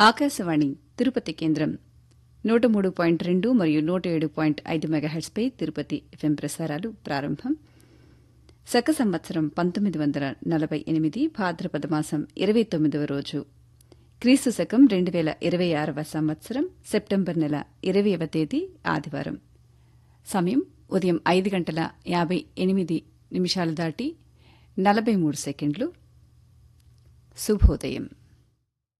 ఆకాశవాణి తిరుపతి కేంద్రం 103.2 మరియు 107.5 మెగాహెర్ట్జ్పై తిరుపతి ఎఫ్ఎం ప్రసారాలు ప్రారంభం. శక సంవత్సరం 1948 భాద్రపద మాసం 29వ రోజు, క్రీస్తు శకం 2026వ సంవత్సరం సెప్టెంబర్ నెల 20వ తేదీ ఆదివారం. సమయం ఉదయం 5:58 దాటి 43 సెకండ్లు. శుభోదయం.